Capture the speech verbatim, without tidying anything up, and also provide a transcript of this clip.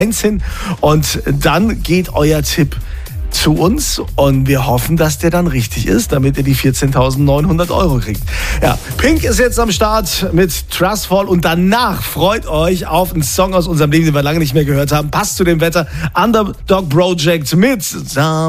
hin und dann geht euer Tipp zu uns und wir hoffen, dass der dann richtig ist, damit ihr die vierzehntausendneunhundert Euro kriegt. Ja, Pink ist jetzt am Start mit Trustfall und danach freut euch auf einen Song aus unserem Leben, den wir lange nicht mehr gehört haben. Passt zu dem Wetter. Underdog Project mit